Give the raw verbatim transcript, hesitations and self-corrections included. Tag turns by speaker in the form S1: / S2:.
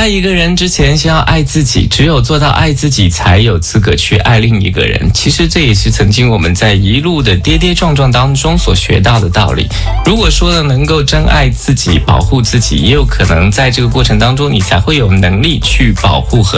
S1: 爱一个人之前先要爱自己，只有做到爱自己才有资格去爱另一个人。其实这也是曾经我们在一路的跌跌撞撞当中所学到的道理。如果说呢能够真爱自己，保护自己，也有可能在这个过程当中你才会有能力去保护和